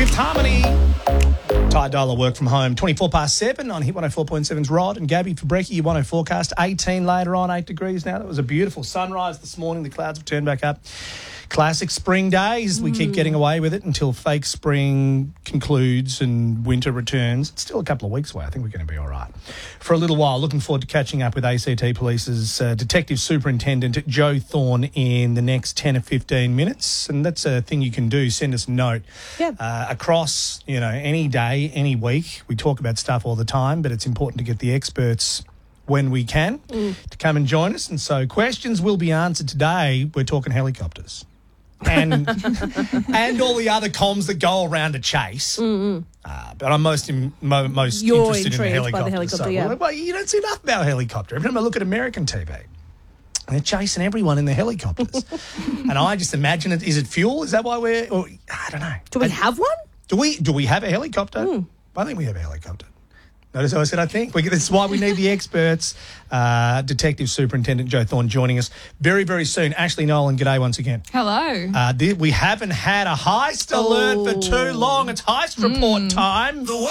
Fifth Harmony. Ty Dolla work from home. 24 past 7 on Hit 104.7's Rod and Gabby for Brekkie. You 10 forecast. 18 later on, 8 degrees now. That was a beautiful sunrise this morning. The clouds have turned back up. Classic spring days. We keep getting away with it until fake spring concludes and winter returns. It's still a couple of weeks away. I think we're going to be all right for a little while. Looking forward to catching up with ACT Police's Detective Superintendent Joe Thorne in the next 10 or 15 minutes. And that's a thing you can do. Send us a note across, any day, any week. We talk about stuff all the time, but it's important to get the experts when we can to come and join us. And so questions will be answered today. We're talking helicopters. And all the other comms that go around a chase. But I'm most interested in the helicopter. By the helicopter, Well, you don't see enough about a helicopter. Every time I look at American TV, they're chasing everyone in the helicopters. And I just imagine it. Is it fuel? Is that why I don't know. Do we have one? Do we have a helicopter? I think we have a helicopter. Notice how I said I think. That's why we need the experts. Detective Superintendent Joe Thorne joining us very, very soon. Ashley Nolan, g'day once again. Hello. We haven't had a heist alert for too long. It's heist report time.